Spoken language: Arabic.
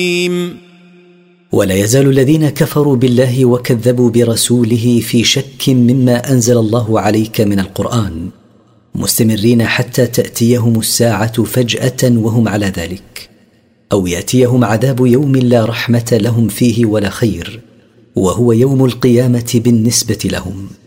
ولا يزال الذين كفروا بالله وكذبوا برسوله في شك مما أنزل الله عليك من القرآن مستمرين حتى تأتيهم الساعة فجأة وهم على ذلك، أو يأتيهم عذاب يوم لا رحمة لهم فيه ولا خير، وهو يوم القيامة بالنسبة لهم.